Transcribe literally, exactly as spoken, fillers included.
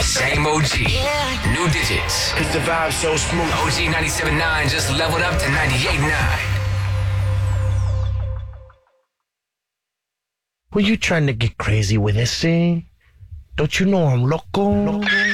Same O G, new digits. Cause the vibe's so smooth. O G ninety-seven point nine just leveled up to ninety-eight point nine. Were you trying to get crazy with this thing? Don't you know I'm loco? loco?